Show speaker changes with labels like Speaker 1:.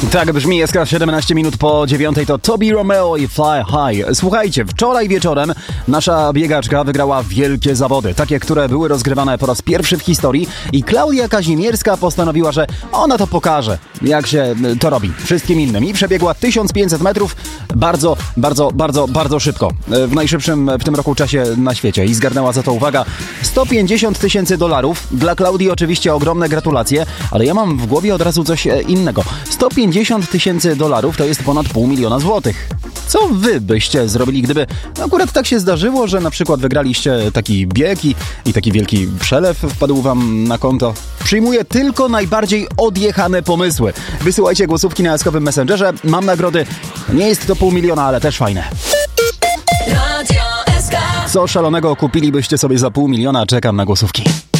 Speaker 1: Tak brzmi SK 17 minut po 9, to Tobi Romeo i Fly High. Słuchajcie, wczoraj wieczorem nasza biegaczka wygrała wielkie zawody, takie, które były rozgrywane po raz pierwszy w historii i Klaudia Kazimierska postanowiła, że ona to pokaże, jak się to robi wszystkim innym i przebiegła 1500 metrów bardzo szybko, w najszybszym w tym roku czasie na świecie i zgarnęła za to, uwaga, $150 000. Dla Klaudii oczywiście ogromne gratulacje, ale ja mam w głowie od razu coś innego. $150 000 to jest ponad $500 000 złotych. Co wy byście zrobili, gdyby akurat tak się zdarzyło, że na przykład wygraliście taki bieg i taki wielki przelew wpadł wam na konto? Przyjmuję tylko najbardziej odjechane pomysły. Wysyłajcie głosówki na eskowym Messengerze. Mam nagrody. Nie jest to $500 000, ale też fajne. Co szalonego kupilibyście sobie za $500 000? Czekam na głosówki.